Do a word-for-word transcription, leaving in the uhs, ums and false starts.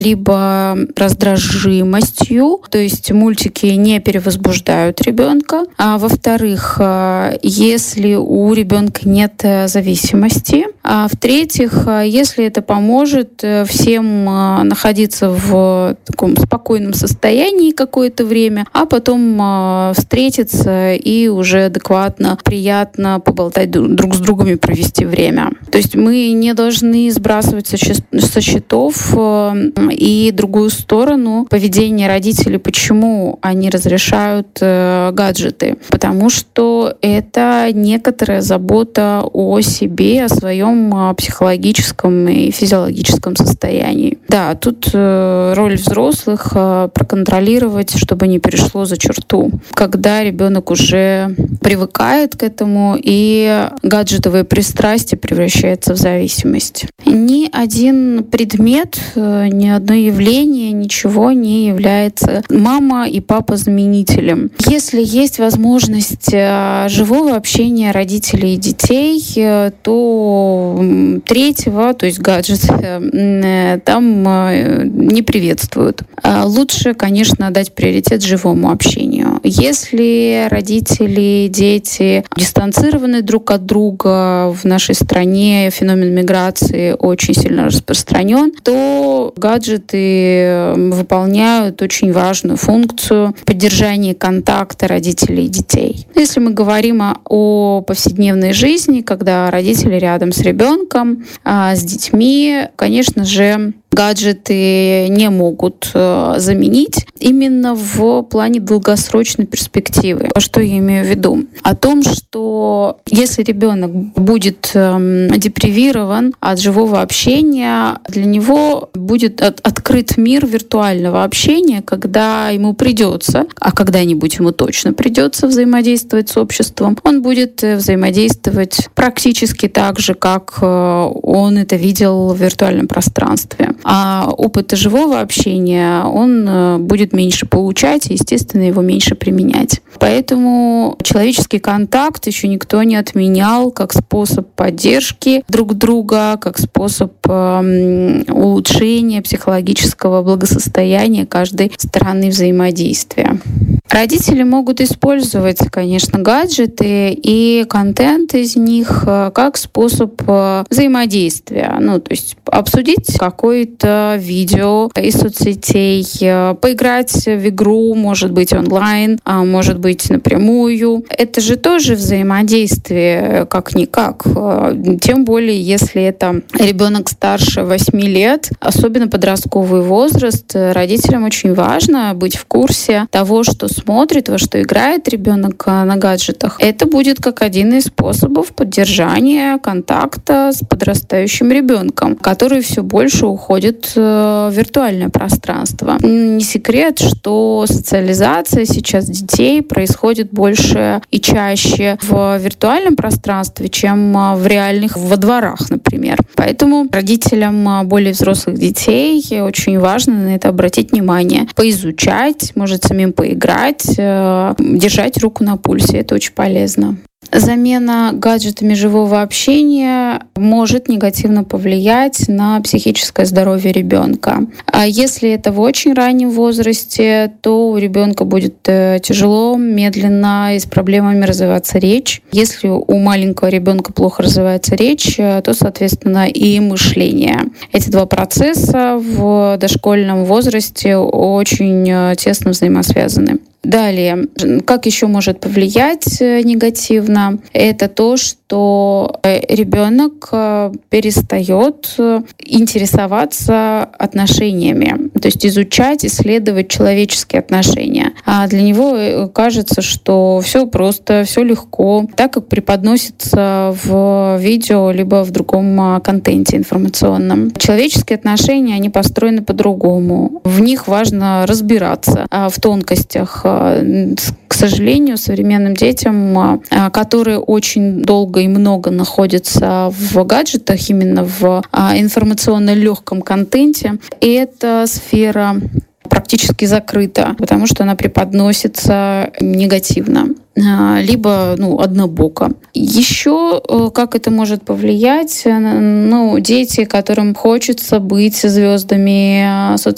либо раздражимостью, то есть мультики не перевозбуждают ребенка. А во-вторых, если у ребенка нет зависимости. А в-третьих, если это поможет всем находиться в таком спокойном состоянии какое-то время, а потом встретиться и уже адекватно, приятно поболтать друг с другом и провести время. То есть мы не должны сбрасывать со счетов и другую сторону поведения родителей. Почему они разрешают гаджеты? Потому что это некоторая забота о себе, о своем психологическом и физиологическом состоянии. Да, тут роль взрослых проконтролировать, чтобы не перешло за черту. Когда ребенок уже привыкает к этому, и гаджетовое пристрастие превращается в зависимость. Ни один предмет, ни одно явление, ничего не является мама и папа заменителем. Если есть возможность живого общения родителей и детей, то третьего, то есть гаджет, там не приветствуют. Лучше, конечно, дать приоритет живому общению. Если родители, дети дистанцированы друг от друга, в нашей стране феномен миграции очень сильно распространен, то гаджеты выполняют очень важную функцию поддержания контакта родителей и детей. Если мы говорим о, о повседневной жизни, когда родители рядом с ребенком, а с детьми, конечно же, гаджеты не могут э, заменить именно в плане долгосрочной перспективы. Что я имею в виду? О том, что если ребенок будет э, депривирован от живого общения, для него будет от, открыт мир виртуального общения, когда ему придется, а когда-нибудь ему точно придется взаимодействовать с обществом, он будет взаимодействовать практически так же, как э, он это видел в виртуальном пространстве. А опыта живого общения он будет меньше получать и, естественно, его меньше применять. Поэтому человеческий контакт еще никто не отменял как способ поддержки друг друга, как способ э, улучшения психологического благосостояния каждой стороны взаимодействия. Родители могут использовать, конечно, гаджеты и контент из них как способ взаимодействия. Ну, то есть обсудить какое-то видео из соцсетей, поиграть в игру, может быть, онлайн, а может быть, напрямую. Это же тоже взаимодействие, как-никак. Тем более, если это ребенок старше восьми лет, особенно подростковый возраст, родителям очень важно быть в курсе того, что смотрит, во что играет ребенок на гаджетах. Это будет как один из способов поддержания контакта с подрастающим ребенком, который все больше уходит в виртуальное пространство. Не секрет, что социализация сейчас детей происходит больше и чаще в виртуальном пространстве, чем в реальных, во дворах, например. Поэтому родителям более взрослых детей очень важно на это обратить внимание, поизучать, может, самим поиграть, держать руку на пульсе. Это очень полезно. Замена гаджетами живого общения может негативно повлиять на психическое здоровье ребенка. А если это в очень раннем возрасте, то у ребенка будет тяжело, медленно и с проблемами развиваться речь. Если у маленького ребенка плохо развивается речь, то, соответственно, и мышление. Эти два процесса в дошкольном возрасте очень тесно взаимосвязаны. Далее, как еще может повлиять негативно? Это то, что ребенок перестает интересоваться отношениями, то есть изучать, исследовать человеческие отношения. А для него кажется, что все просто, все легко, так как преподносится в видео либо в другом контенте информационном. Человеческие отношения, они построены по-другому. В них важно разбираться в тонкостях. К сожалению, современным детям, которые очень долго и много находятся в гаджетах, именно в информационно легком контенте, эта сфера практически закрыта, потому что она преподносится негативно, либо ну, однобоко. Еще как это может повлиять? Ну, дети, которым хочется быть звездами соцсетей,